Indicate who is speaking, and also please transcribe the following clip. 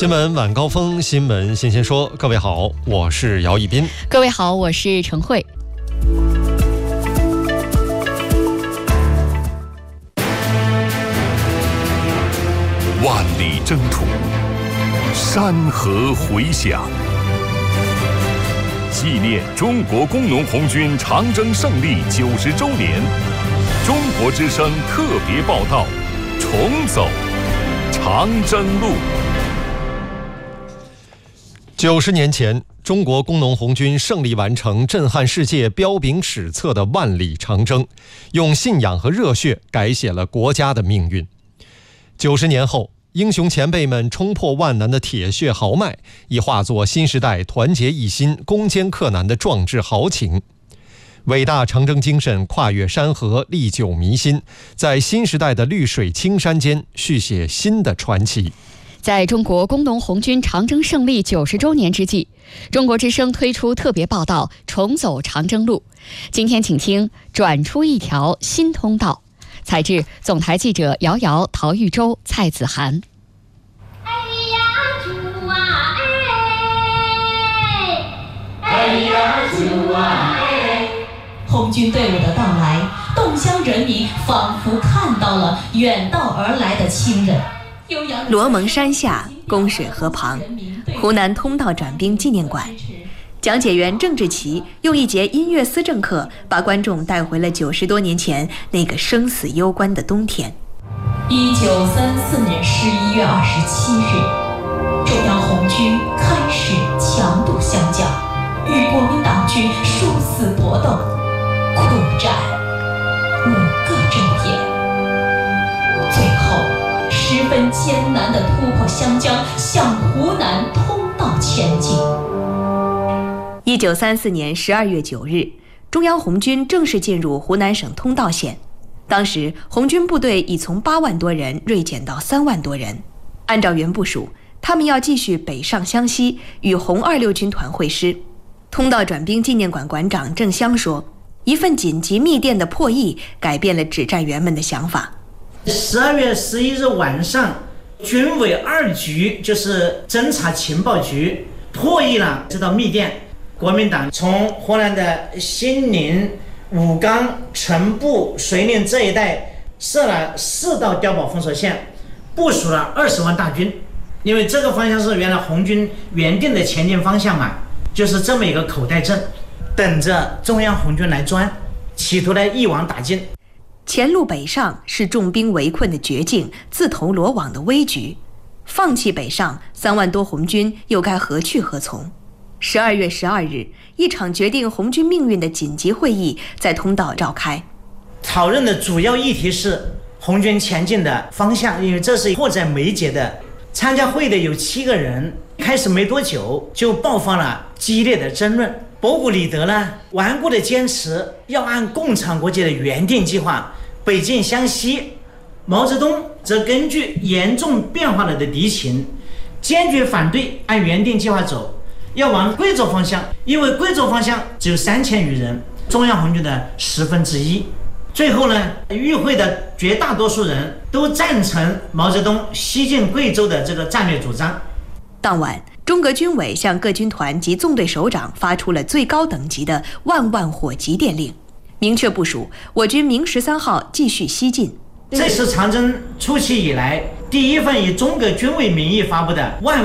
Speaker 1: 新闻晚高峰，新闻新鲜说。各位好，我是姚一斌。
Speaker 2: 各位好，我是陈慧。
Speaker 3: 万里征途，山河回响。纪念中国工农红军长征胜利90周年，中国之声特别报道：重走长征路。
Speaker 1: 90年前，中国工农红军胜利完成震撼世界、彪炳史册的万里长征，用信仰和热血改写了国家的命运。90年后，英雄前辈们冲破万难的铁血豪迈，已化作新时代团结一心、攻坚克难的壮志豪情。伟大长征精神跨越山河，历久弥新，在新时代的绿水青山间续写新的传奇。
Speaker 2: 在中国工农红军长征胜利90周年之际，中国之声推出特别报道《重走长征路》。今天请听转出一条新通道，采自总台记者姚瑶、陶玉洲、蔡子涵。
Speaker 4: 哎呀主啊哎，哎呀主啊哎，
Speaker 5: 红军队伍的到来，洞乡人民仿佛看到了远道而来的亲人。
Speaker 6: 罗蒙山下，宫水河旁，湖南通道转兵纪念馆。讲解员郑志奇用一节音乐思政课，把观众带回了90多年前那个生死攸关的冬天。
Speaker 5: 1934年11月27日，中央红军开始强渡湘江，与国民党军殊死搏斗，苦战5个昼夜，最后十分艰难地突破湘江，向湖南通道前进。
Speaker 6: 1934年12月9日，中央红军正式进入湖南省通道县。当时，红军部队已从8万多人锐减到3万多人。按照原部署，他们要继续北上湘西，与红26军团会师。通道转兵纪念馆馆长郑湘说：“一份紧急密电的破译，改变了指战员们的想法。”
Speaker 7: 12月11日晚上，军委2局就是侦察情报局破译了这道密电。国民党从湖南的兴宁、武冈、城步、遂宁这一带设了4道碉堡封锁线，部署了20万大军。因为这个方向是原来红军原定的前进方向嘛，就是这么一个口袋阵，等着中央红军来钻，企图来一网打尽。
Speaker 6: 前路北上是重兵围困的绝境，自投罗网的危局。放弃北上，3万多红军又该何去何从？12月12日，一场决定红军命运的紧急会议在通道召开。
Speaker 7: 讨论的主要议题是红军前进的方向，因为这是迫在眉睫的。参加会的有7个人，开始没多久就爆发了激烈的争论。博古里德呢，顽固地坚持要按共产国际的原定计划北进湘西，毛泽东则根据严重变化了的敌情，坚决反对按原定计划走，要往贵州方向，因为贵州方向只有3000余人，中央红军的1/10。最后呢，与会的绝大多数人都赞成毛泽东西进贵州的这个战略主张。
Speaker 6: 当晚，中革军委向各军团及纵队首长发出了最高等级的万火急电令，明确部署我军明13号继续西进。
Speaker 7: 这是长征初期以来第一份以中革军委名义发布的万